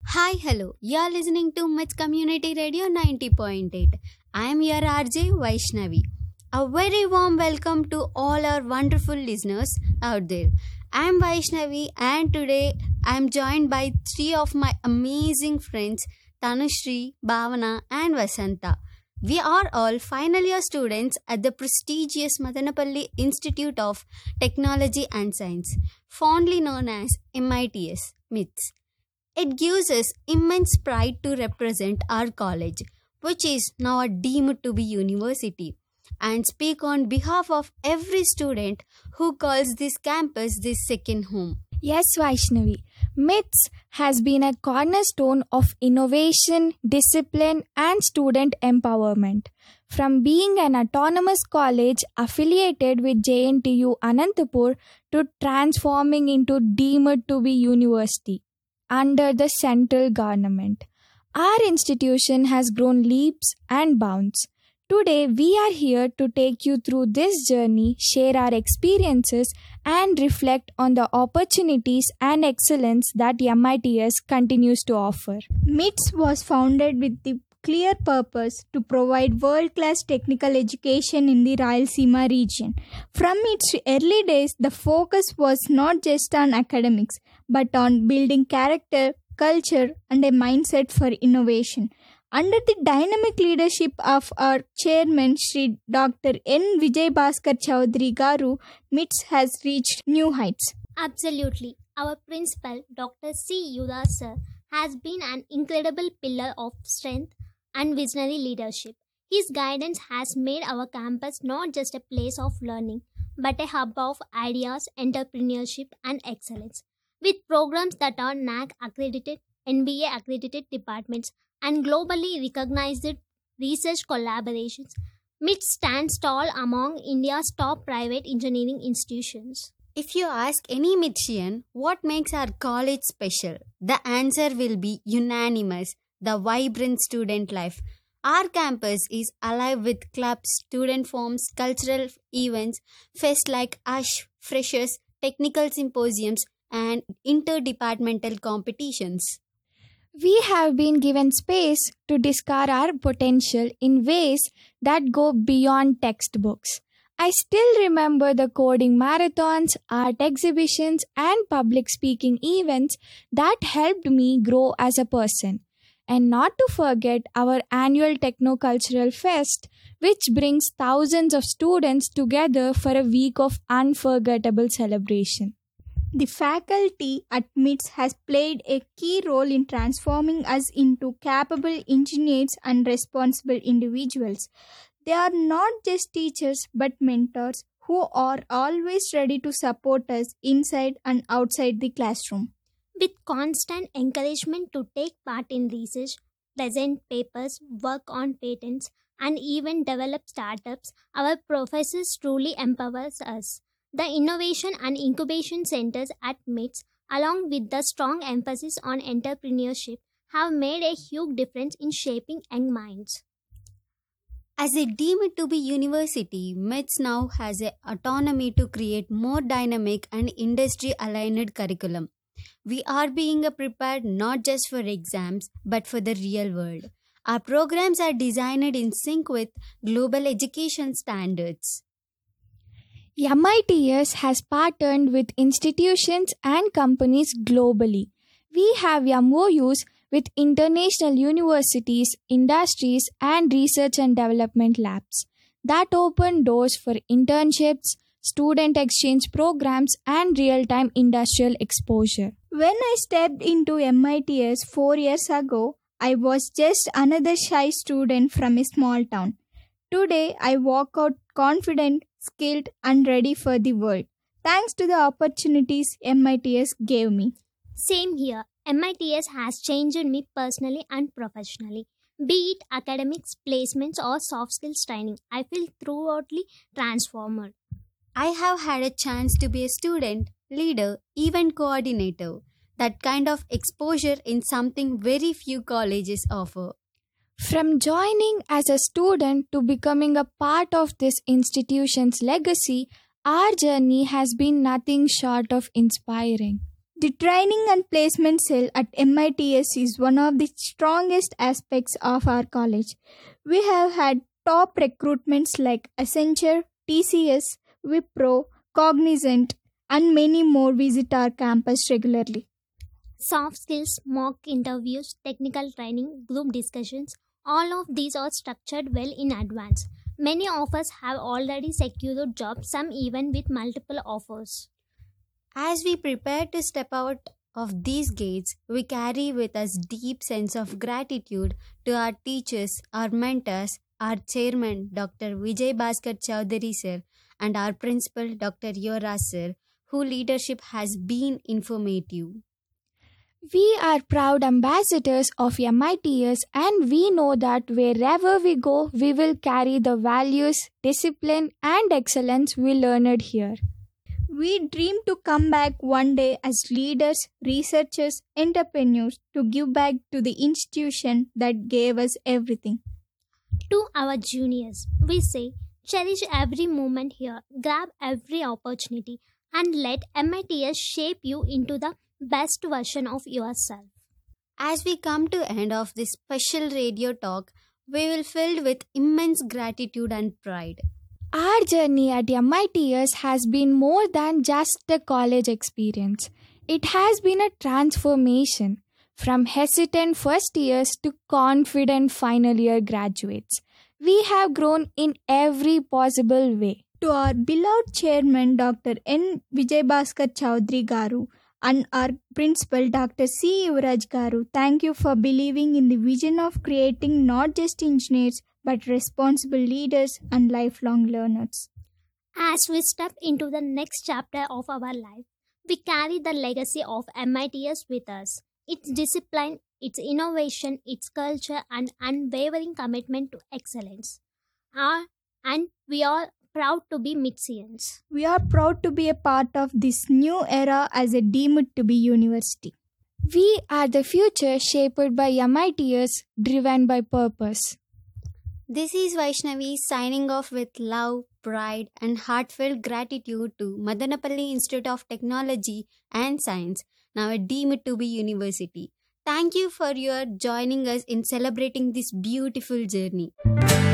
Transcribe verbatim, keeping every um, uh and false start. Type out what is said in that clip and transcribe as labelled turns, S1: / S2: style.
S1: Hi, hello. You're listening to Mits Community Radio ninety point eight. I am your R J Vaishnavi. A very warm welcome to all our wonderful listeners out there. I am Vaishnavi and today I am joined by three of my amazing friends Tanushri, Bhavana and Vasanta. We are all final year students at the prestigious Madanapalli Institute of Technology and Science, fondly known as M I T S, MITS. It gives us immense pride to represent our college, which is now deemed to be university, and speak on behalf of every student who calls this campus this second home.
S2: Yes, Vaishnavi. MITS has been a cornerstone of innovation, discipline, and student empowerment. From being an autonomous college affiliated with J N T U Anantapur to transforming into deemed to be university under the central government. Our institution has grown leaps and bounds. Today, we are here to take you through this journey, share our experiences, and reflect on the opportunities and excellence that M I T S continues to offer.
S3: MITS was founded with the clear purpose to provide world-class technical education in the Rayalaseema region. From its early days, the focus was not just on academics, but on building character, culture, and a mindset for innovation. Under the dynamic leadership of our chairman, Shri Doctor N. Vijay Bhaskar Chaudhary Garu, MITS has reached new heights.
S4: Absolutely. Our principal, Doctor C. Yuda sir, has been an incredible pillar of strength and visionary leadership. His guidance has made our campus not just a place of learning, but a hub of ideas, entrepreneurship, and excellence. With programs that are N A C accredited, N B A accredited departments, and globally recognized research collaborations, MITS stands tall among India's top private engineering institutions.
S1: If you ask any Mitsian what makes our college special, the answer will be unanimous: the vibrant student life. Our campus is alive with clubs, student forums, cultural events, fests like ASH, freshers, technical symposiums, and interdepartmental competitions.
S2: We have been given space to discover our potential in ways that go beyond textbooks. I still remember the coding marathons, art exhibitions, and public speaking events that helped me grow as a person. And not to forget our annual Techno-Cultural Fest, which brings thousands of students together for a week of unforgettable celebration.
S3: The faculty at MITS has played a key role in transforming us into capable engineers and responsible individuals. They are not just teachers but mentors who are always ready to support us inside and outside the classroom.
S4: With constant encouragement to take part in research, present papers, work on patents, and even develop startups, our professors truly empowers us. The innovation and incubation centers at MITS, along with the strong emphasis on entrepreneurship, have made a huge difference in shaping young minds.
S1: As a deemed to be university, MITS now has a autonomy to create more dynamic and industry aligned curriculum. We are being prepared not just for exams but for the real world. Our programs are designed in sync with global education standards.
S2: M I T S has partnered with institutions and companies globally. We have M O Us with international universities, industries, and research and development labs that open doors for internships, student exchange programs, and real-time industrial exposure.
S3: When I stepped into M I T S four years ago, I was just another shy student from a small town. Today, I walk out confident, skilled, and ready for the world, thanks to the opportunities M I T S gave me.
S4: Same here. M I T S has changed me personally and professionally. Be it academics, placements, or soft skills training, I feel thoroughly transformed.
S1: I have had a chance to be a student, leader, event coordinator. That kind of exposure in something very few colleges offer.
S2: From joining as a student to becoming a part of this institution's legacy, our journey has been nothing short of inspiring.
S3: The training and placement cell at M I T S is one of the strongest aspects of our college. We have had top recruitments like Accenture, T C S, Wipro, Cognizant, and many more visit our campus regularly.
S4: Soft skills, mock interviews, technical training, group discussions, all of these are structured well in advance. Many of us have already secured jobs, some even with multiple offers.
S1: As we prepare to step out of these gates, we carry with us deep sense of gratitude to our teachers, our mentors, our chairman Doctor Vijay Bhaskar Chowdhury sir and our principal Doctor Yora sir, whose leadership has been informative.
S2: We are proud ambassadors of M I T S, and we know that wherever we go, we will carry the values, discipline, and excellence we learned here.
S3: We dream to come back one day as leaders, researchers, entrepreneurs to give back to the institution that gave us everything.
S4: To our juniors, we say cherish every moment here, grab every opportunity, and let M I T S shape you into the best version of yourself.
S1: As we come to end of this special radio talk, we will filled with immense gratitude and pride.
S2: Our journey at M I T S has been more than just a college experience. It has been a transformation from hesitant first years to confident final year graduates. We have grown in every possible way.
S3: To our beloved chairman Doctor N. Vijay Chowdhury Garu and our principal Doctor C. Yuvraj Garu, thank you for believing in the vision of creating not just engineers but responsible leaders and lifelong learners.
S4: As we step into the next chapter of our life, we carry the legacy of M I T S with us. Its discipline, its innovation, its culture, and unwavering commitment to excellence. Are, and we are proud to be Mixians.
S3: We are proud to be a part of this new era as a deemed to be university.
S2: We are the future shaped by M I T S, driven by purpose.
S1: This is Vaishnavi signing off with love, pride, and heartfelt gratitude to Madanapalli Institute of Technology and Science, now deemed to be university. Thank you for your joining us in celebrating this beautiful journey.